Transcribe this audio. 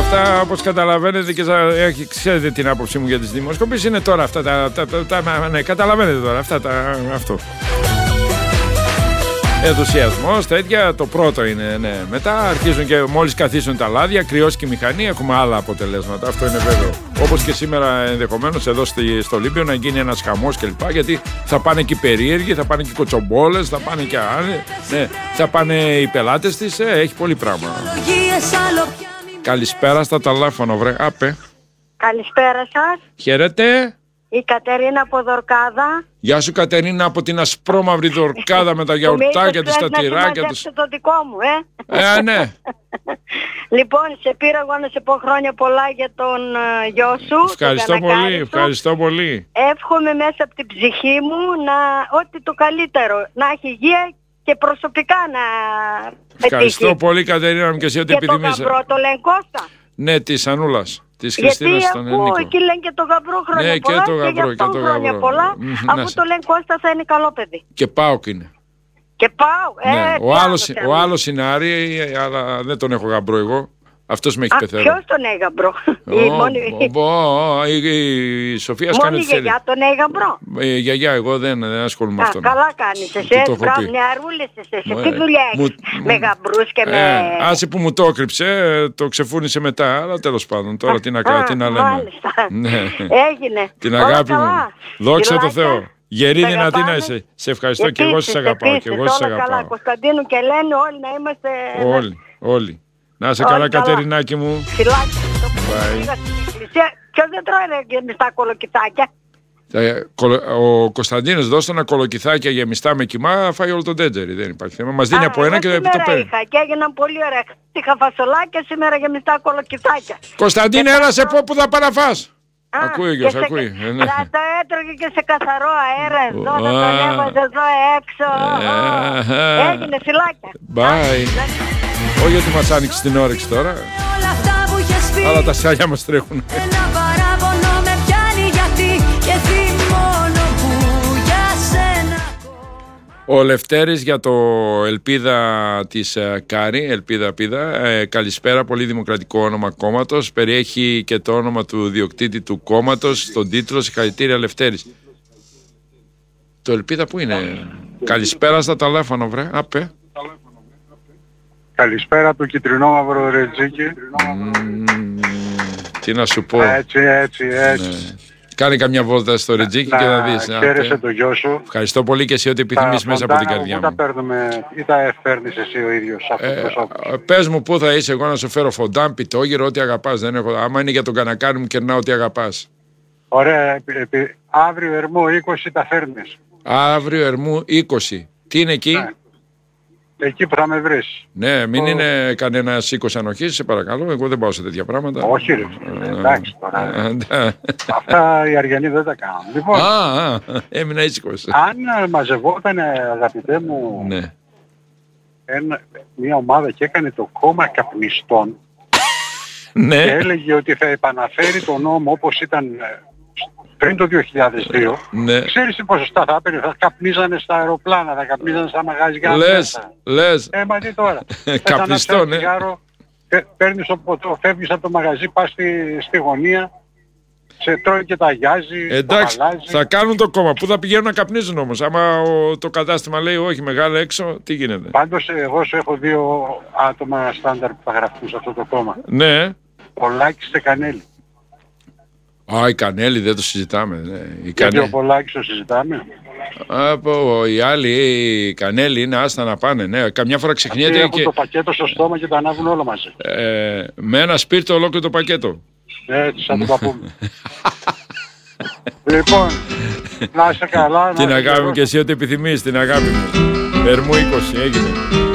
Αυτά, όπως καταλαβαίνετε και ξέρετε την άποψή μου για τις δημοσκοπήσεις, είναι τώρα αυτά ναι, καταλαβαίνετε τώρα αυτό. Ενθουσιασμός, τέτοια, το πρώτο είναι, ναι. Μετά αρχίζουν και μόλις καθίσουν τα λάδια, κρυώσει και η μηχανή, έχουμε άλλα αποτελέσματα. Αυτό είναι βέβαιο. Όπως και σήμερα, ενδεχομένως εδώ στο Ολύμπιο να γίνει ένας χαμός κλπ. Γιατί θα πάνε και οι περίεργοι, θα πάνε και οι κοτσομπόλες, θα πάνε και άλλοι. Ναι, θα πάνε οι πελάτες της. Έχει πολύ πράγμα. Καλησπέρα στα τηλέφωνο, βρε. Άπε. Καλησπέρα σας. Χαίρετε. Η Κατερίνα από Δορκάδα. Γεια σου Κατερίνα από την ασπρόμαυρη Δορκάδα με τα γιαουρτάκια της, τα τυράκια της. Το δικό μου, ναι. Λοιπόν, σε πήρα εγώ να σε πω χρόνια πολλά για τον γιο σου. Ευχαριστώ πολύ. Εύχομαι μέσα από την ψυχή μου ότι το καλύτερο, να έχει υγεία και προσωπικά να πετύχει. Ευχαριστώ πολύ Κατερίνα μου και εσύ ότι επιθυμείς. Και τον γαμπρό, το λένε Κώστα. Ναι, της Ανούλας. Γιατί αφού εκεί λένε και το γαμπρό χρόνια πολλά και για αυτόν χρόνια πολλά, αφού το λένε Κώστα θα είναι καλό παιδί. Και ΠΑΟΚ είναι. Και πάω, ναι, ο άλλος είναι Άρη, αλλά δεν τον έχω γαμπρό εγώ. Αυτός με έχει πεθαίνει. Ποιος τον έχει γαμπρό? Η Σοφία Σκάνη. Μόνο η γιαγιά τον έχει γαμπρό. Η γιαγιά, εγώ δεν ασχολούμαι με αυτόν. Καλά κάνεις εσύ, μπράβο, νεαρούλες εσύ. Τι δουλειά έχεις με γαμπρούς και με... Άσε που μου το έκρυψε, το ξεφούνισε μετά, αλλά τέλος πάντων, τώρα τι να λέμε. Μάλιστα, έγινε. Την αγάπη μου, δόξα τω Θεώ. Γερή δυνατή να είσαι. Σε ευχαριστώ και εγώ σας αγαπάω. Και εγώ σας αγαπάω. Κωνσταντίνου και Ελένη, όλοι να είμαστε... Όλοι. Να είσαι καλά Κατερινάκη μου. Φιλάκια. Ποιος δεν τρώει γεμιστά κολοκυθάκια? Ο Κωνσταντίνος δώσε ένα κολοκυθάκια γεμιστά με κιμά, φάει όλο τον τέντζερι. Δεν υπάρχει θέμα. Μας δίνει από ένα και το παίρνει. Είχα και έγιναν πολύ ωραία. Είχα φασολάκια, σήμερα γεμιστά κολοκυθάκια. Κωνσταντίνε, έλα σε πω που θα πάνε να φας. Ακούει ο γιος, ακούει. Θα το έτρωγε και σε καθαρό αέρα εδώ, να τον έβαζε εδώ έξω. Έγινε, φιλάκια. Bye. Όχι γιατί μας άνοιξε την όρεξη τώρα, αλλά τα σάλια μας τρέχουν. Ένα παράπονο με πιάνει γιατί και θυμώνω που για σένα. Ο Λευτέρης για το Ελπίδα της Κάρη, Ελπίδα Πίδα, καλησπέρα, πολύ δημοκρατικό όνομα κόμματος, περιέχει και το όνομα του διοκτήτη του κόμματος στον τίτλο, συγχαρητήρια Λευτέρης. Το Ελπίδα που είναι? Καλησπέρα στα τηλέφωνο, βρε, άπε. Καλησπέρα από το κυτρινό μαύρο Ρετζίκι. Τι να σου πω. Έτσι. Ναι. Κάνε καμιά βόλτα στο Ρετζίκι και θα δεις. Χαίρεσαι το γιο σου. Ευχαριστώ πολύ και εσύ ότι επιθυμείς μέσα από την καρδιά μου. Τα παίρνουμε ή τα φέρνεις εσύ ο ίδιος πες μου πού θα είσαι εγώ να σου φέρω φοντάν, πιτόγυρο, ό,τι αγαπάς. Δεν έχω... Άμα είναι για τον κανακάρι μου κερνάω ό,τι αγαπάς. Ωραία. Αύριο Ερμού 20 τα φέρνεις. Αύριο Ερμού 20. Τι είναι εκεί? Ναι. Εκεί που θα με βρεις. Ναι, μην είναι κανένα 20 ανοχής, σε παρακαλώ. Εγώ δεν πάω σε τέτοια πράγματα. Όχι ρε. Εντάξει τώρα. Αυτά οι Αργιανοί δεν τα κάνουν. Λοιπόν, έμεινα ήσυχος. Αν μαζευόταν, αγαπητέ μου, ναι, μια ομάδα και έκανε το κόμμα καπνιστών, ναι, και έλεγε ότι θα επαναφέρει τον νόμο όπως ήταν πριν το 2002, ναι, ξέρεις τι ποσοστά θα έπαιρνε? Θα καπνίζανε στα αεροπλάνα, θα καπνίζανε στα μαγαζιά. Λες. Μα τι τώρα. Καπνιστό, ναι. Παίρνεις το ποτό, φεύγεις από το μαγαζί, πας στη γωνία, σε τρώει και τα αγιάζει. Εντάξει, θα κάνουν το κόμμα. Πού θα πηγαίνουν να καπνίζουν όμως? Άμα το κατάστημα λέει όχι, μεγάλο έξω, τι γίνεται? Πάντως εγώ σου έχω 2 άτομα στάνταρ που θα γραφτούν σε αυτό το κόμμα. Ναι. Πολάκης και Κανέλη. Η Κανέλη δεν το συζητάμε. Ναι. Γιατί ο Πολάκης το συζητάμε. Οι άλλοι, η Κανέλη είναι άστα να πάνε. Ναι. Καμιά φορά ξεχνιέται. Έχουν το πακέτο στο στόμα και τα ανάβουν όλα μαζί. Με ένα σπίρτο ολόκληρο το πακέτο. Έτσι, σαν το παππούμε. Λοιπόν, να είσαι καλά. Την αγάπη μου και εσύ ό,τι επιθυμείς, την αγάπη μου. Ερμού 20 έγινε.